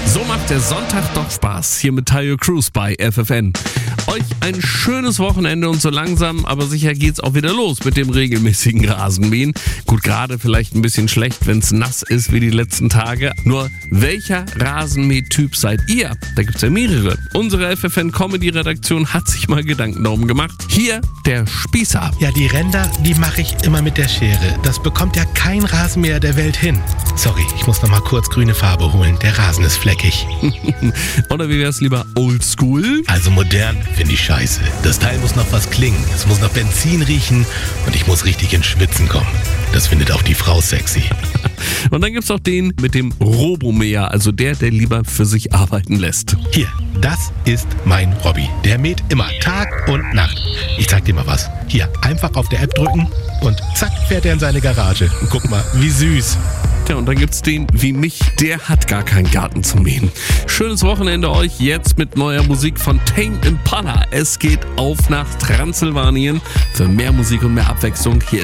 So macht der Sonntag doch Spaß, hier mit Tayo Cruz bei FFN. Euch ein schönes Wochenende und so langsam, aber sicher geht's auch wieder los mit dem regelmäßigen Rasenmähen. Gut, gerade vielleicht ein bisschen schlecht, wenn's nass ist wie die letzten Tage. Nur welcher Rasenmähtyp seid ihr? Da gibt's ja mehrere. Unsere FFN-Comedy-Redaktion hat sich mal Gedanken darum gemacht. Hier der Spießer. Ja, die Ränder, die mache ich immer mit der Schere. Das bekommt ja kein Rasenmäher der Welt hin. Sorry, ich muss noch mal kurz grüne Farbe holen. Der Rasen ist fleckig. Oder wie wär's lieber oldschool? Also modern finde ich scheiße. Das Teil muss noch was klingen. Es muss nach Benzin riechen und ich muss richtig ins Schwitzen kommen. Das findet auch die Frau sexy. Und dann gibt's auch den mit dem Robomäher, also der lieber für sich arbeiten lässt. Hier, das ist mein Hobby. Der mäht immer Tag und Nacht. Ich zeig dir mal was. Hier, einfach auf der App drücken und zack, fährt er in seine Garage. Und guck mal, wie süß. Tja, und dann gibt's den wie mich, der hat gar keinen Garten zu mähen. Schönes Wochenende euch jetzt mit neuer Musik von Tame Impala. Es geht auf nach Transsilvanien. Für mehr Musik und mehr Abwechslung hier